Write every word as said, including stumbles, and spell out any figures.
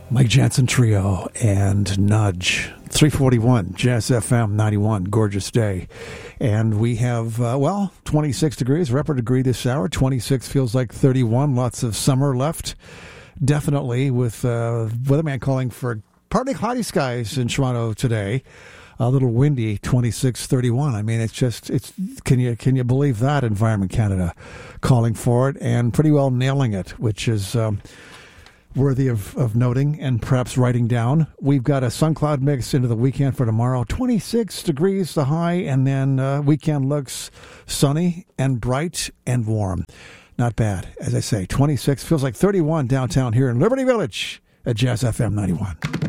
Mike Jansen Trio and Nudge. three forty-one, Jazz F M ninety-one, gorgeous day. And we have, uh, well, twenty-six degrees, rep a degree this hour. twenty-six feels like thirty-one, lots of summer left. Definitely, with uh, weatherman calling for partly cloudy skies in Toronto today. A little windy, twenty-six thirty-one. I mean, it's just, it's can you can you believe that? Environment Canada calling for it and pretty well nailing it, which is um, worthy of, of noting and perhaps writing down. We've got a sun cloud mix into the weekend for tomorrow. twenty-six degrees the high, and then uh, weekend looks sunny and bright and warm. Not bad, as I say. twenty-six feels like thirty-one downtown here in Liberty Village at Jazz F M ninety-one.